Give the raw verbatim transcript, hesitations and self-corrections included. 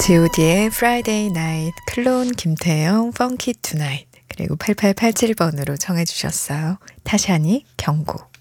지오디의 Friday Night, 클론 김태영, Funky Tonight, 그리고 팔팔팔칠 번으로 청해 주셨어요. 타샤니 경고.